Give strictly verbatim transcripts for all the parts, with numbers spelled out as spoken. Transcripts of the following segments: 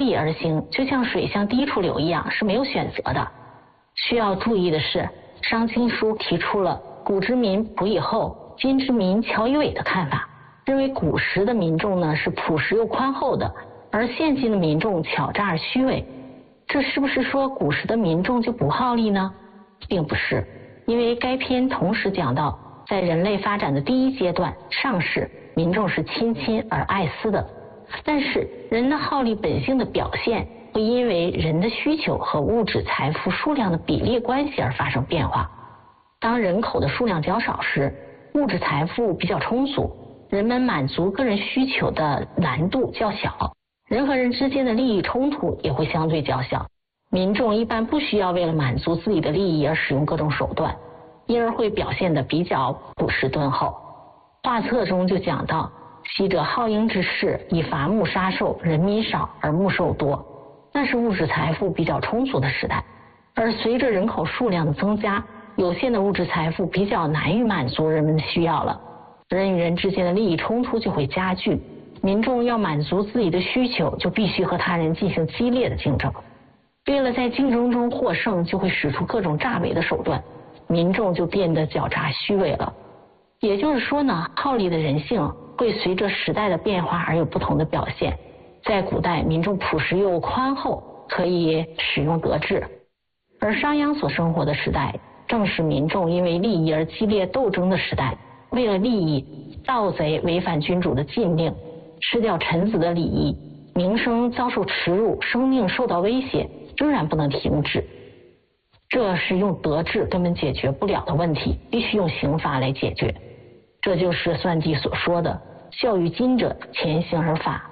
地而行，就像水向低处流一样，是没有选择的。需要注意的是，商亲书提出了古之民朴以厚，今之民巧以伪的看法，认为古时的民众呢是朴实又宽厚的，而现今的民众巧诈而虚伪。这是不是说古时的民众就不好利呢？并不是，因为该篇同时讲到，在人类发展的第一阶段上世，民众是亲亲而爱私的，但是人的好利本性的表现会因为人的需求和物质财富数量的比例关系而发生变化。当人口的数量较少时，物质财富比较充足，人们满足个人需求的难度较小，人和人之间的利益冲突也会相对较小。民众一般不需要为了满足自己的利益而使用各种手段，因而会表现得比较朴实敦厚。画册中就讲到，昔者好鹰之士，以伐木杀兽，人民少而木兽多，那是物质财富比较充足的时代。而随着人口数量的增加，有限的物质财富比较难以满足人们的需要了，人与人之间的利益冲突就会加剧，民众要满足自己的需求，就必须和他人进行激烈的竞争。为了在竞争中获胜，就会使出各种诈伪的手段，民众就变得狡诈虚伪了。也就是说呢，好利的人性会随着时代的变化而有不同的表现。在古代，民众朴实又宽厚，可以使用德治；而商鞅所生活的时代，正是民众因为利益而激烈斗争的时代。为了利益，盗贼违反君主的禁令，失掉臣子的礼仪，名声遭受耻辱，生命受到威胁，仍然不能停止。这是用德治根本解决不了的问题，必须用刑罚来解决。这就是算计所说的孝于今者，潜行而法。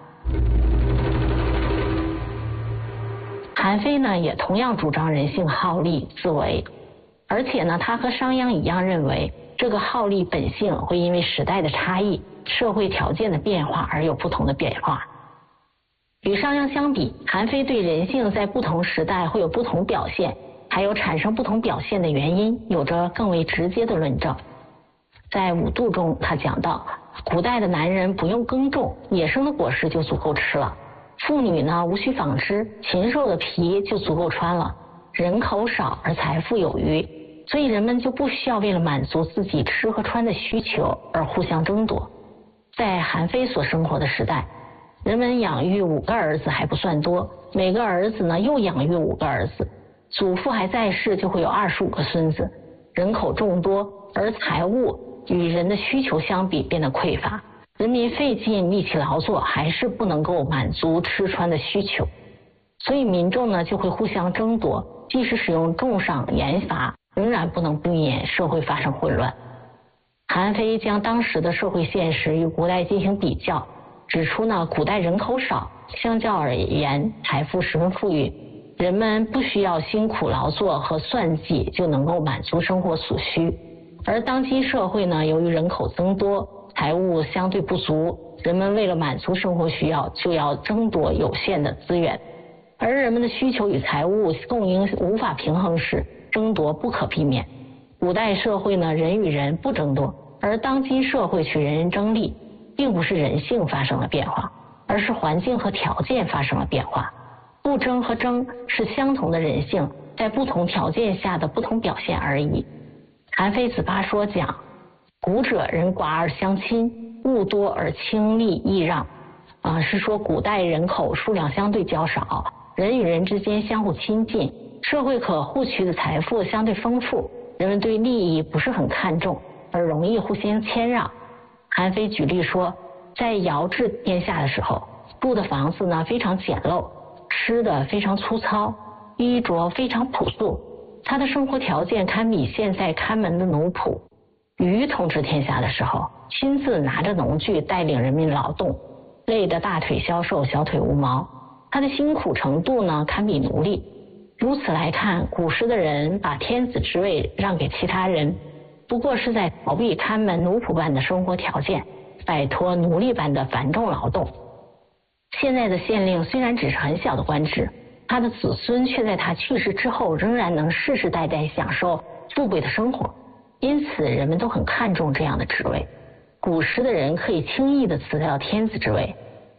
韩非呢也同样主张人性好利自为，而且呢他和商鞅一样认为，这个好利本性会因为时代的差异、社会条件的变化而有不同的变化。与商鞅相比，韩非对人性在不同时代会有不同表现，还有产生不同表现的原因，有着更为直接的论证。在五度中，他讲到，古代的男人不用耕种，野生的果实就足够吃了；妇女呢无需纺织，禽兽的皮就足够穿了。人口少而财富有余，所以人们就不需要为了满足自己吃和穿的需求而互相争夺。在韩非所生活的时代，人们养育五个儿子还不算多，每个儿子呢又养育五个儿子，祖父还在世就会有二十五个孙子，人口众多，而财物与人的需求相比变得匮乏，人民费尽力气劳作，还是不能够满足吃穿的需求，所以民众呢就会互相争夺，即使使用重赏严罚，仍然不能避免社会发生混乱。韩非将当时的社会现实与古代进行比较，指出呢，古代人口少，相较而言财富十分富裕，人们不需要辛苦劳作和算计就能够满足生活所需。而当今社会呢，由于人口增多，财物相对不足，人们为了满足生活需要，就要争夺有限的资源。而人们的需求与财物供应无法平衡时，争夺不可避免。古代社会呢，人与人不争夺，而当今社会却人人争利，并不是人性发生了变化，而是环境和条件发生了变化。不争和争是相同的人性在不同条件下的不同表现而已。韩非子八说讲，古者人寡而相亲，物多而轻利易让，啊，是说古代人口数量相对较少，人与人之间相互亲近，社会可获取的财富相对丰富，人们对利益不是很看重，而容易互相谦让。韩非举例说，在尧治天下的时候，住的房子呢非常简陋，吃的非常粗糙，衣着非常朴素，他的生活条件堪比现在看门的奴仆。禹统治天下的时候，亲自拿着农具带领人民劳动，累得大腿消瘦，小腿无毛，他的辛苦程度呢堪比奴隶。如此来看，古时的人把天子之位让给其他人，不过是在逃避看门奴仆般的生活条件，摆脱奴隶般的繁重劳动。现在的县令虽然只是很小的官职，他的子孙却在他去世之后仍然能世世代代享受富贵的生活，因此人们都很看重这样的职位。古时的人可以轻易地辞掉天子之位，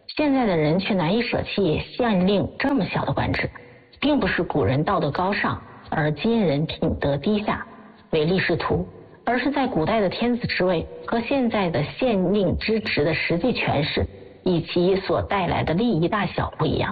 现在的人却难以舍弃县令这么小的官职，并不是古人道德高尚，而今人品德低下，唯利是图，而是在古代的天子之位和现在的县令之职的实际诠释以及所带来的利益大小不一样。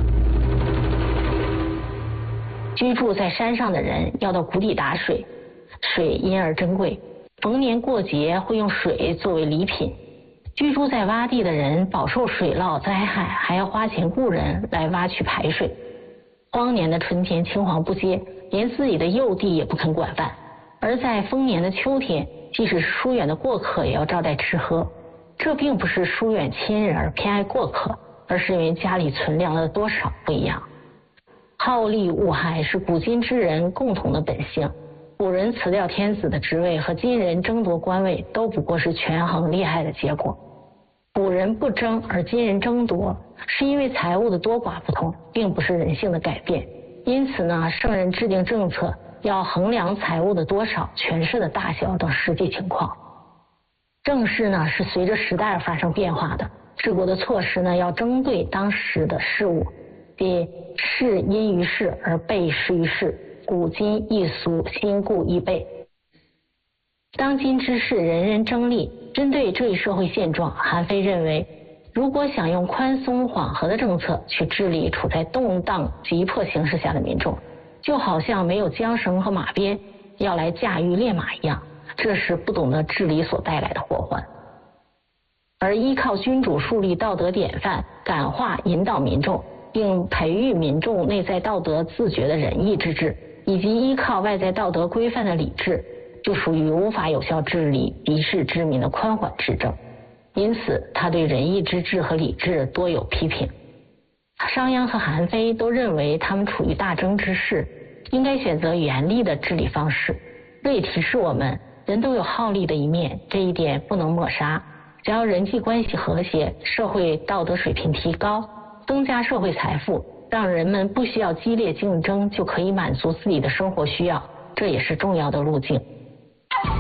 居住在山上的人要到谷底打水，水因而珍贵，逢年过节会用水作为礼品。居住在洼地的人饱受水涝灾害，还要花钱雇人来挖取排水。荒年的春天青黄不接，连自己的幼弟也不肯管饭，而在丰年的秋天，即使是疏远的过客也要招待吃喝。这并不是疏远亲人而偏爱过客，而是因为家里存粮的多少不一样。好利恶害是古今之人共同的本性，古人辞掉天子的职位和今人争夺官位都不过是权衡利害的结果。古人不争而今人争夺，是因为财物的多寡不同，并不是人性的改变。因此呢，圣人制定政策要衡量财物的多少、权势的大小等实际情况。政事呢是随着时代而发生变化的，治国的措施呢要针对当时的事物，即事因于事而备施于事，古今易俗，新故易备。当今之世人人争利，针对这一社会现状，韩非认为，如果想用宽松缓和的政策去治理处在动荡急迫形势下的民众，就好像没有缰绳和马鞭要来驾驭烈马一样，这是不懂得治理所带来的祸患。而依靠君主树立道德典范，感化引导民众，并培育民众内在道德自觉的仁义之治，以及依靠外在道德规范的理智，就属于无法有效治理敌视之民的宽缓之政。因此他对仁义之治和理智多有批评。商鞅和韩非都认为他们处于大争之势，应该选择严厉的治理方式。这也提示我们，人都有好利的一面，这一点不能抹杀。只要人际关系和谐，社会道德水平提高，增加社会财富，让人们不需要激烈竞争就可以满足自己的生活需要，这也是重要的路径。